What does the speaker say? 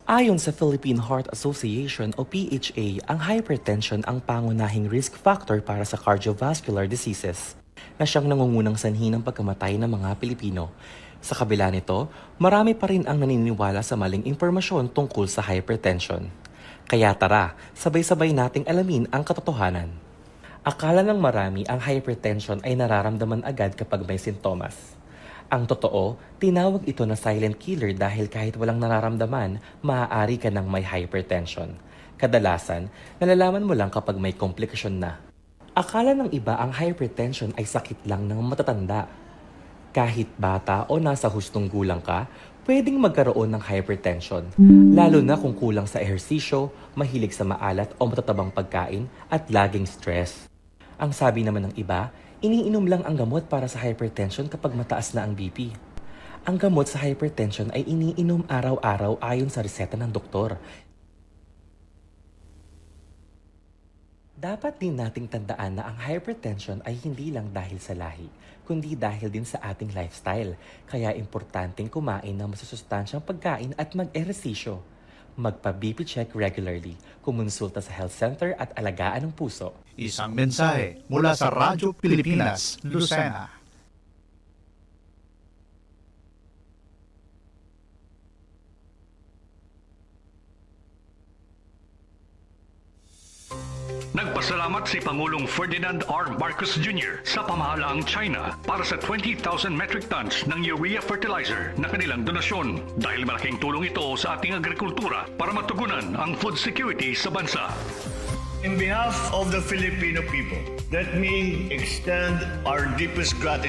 Ayon sa Philippine Heart Association o PHA, ang hypertension ang pangunahing risk factor para sa cardiovascular diseases na siyang nangungunang sanhi ng pagkamatay ng mga Pilipino. Sa kabila nito, marami pa rin ang naniniwala sa maling impormasyon tungkol sa hypertension. Kaya tara, sabay-sabay nating alamin ang katotohanan. Akala ng marami ang hypertension ay nararamdaman agad kapag may sintomas. Ang totoo, tinawag ito na silent killer dahil kahit walang nararamdaman, maaari ka ng may hypertension. Kadalasan, nalalaman mo lang kapag may komplikasyon na. Akala ng iba ang hypertension ay sakit lang ng matatanda. Kahit bata o nasa hustong gulang ka, pwedeng magkaroon ng hypertension, lalo na kung kulang sa ehersisyo, mahilig sa maalat o matatabang pagkain at laging stress. Ang sabi naman ng iba, iniinom lang ang gamot para sa hypertension kapag mataas na ang BP. Ang gamot sa hypertension ay iniinom araw-araw ayon sa reseta ng doktor. Dapat din nating tandaan na ang hypertension ay hindi lang dahil sa lahi, kundi dahil din sa ating lifestyle. Kaya importanteng kumain ng masusustansyang pagkain at mag-ehersisyo. Magpa-BP check regularly, kumonsulta sa health center at alagaan ng puso. Isang mensahe mula sa Radyo Pilipinas, Lucena. Nagpasalamat si Pangulong Ferdinand R. Marcos Jr. sa pamahalaang China para sa 20,000 metric tons ng urea fertilizer na kanilang donasyon dahil malaking tulong ito sa ating agrikultura para matugunan ang food security sa bansa. In behalf of the Filipino people, let me extend our deepest gratitude